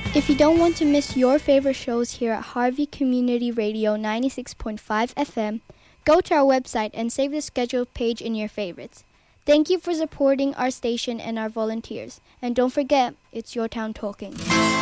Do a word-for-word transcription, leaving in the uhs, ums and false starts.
If you don't want to miss your favorite shows here at Harvey Community Radio ninety-six point five F M, go to our website and save the schedule page in your favorites. Thank you for supporting our station and our volunteers. And don't forget, it's your town talking.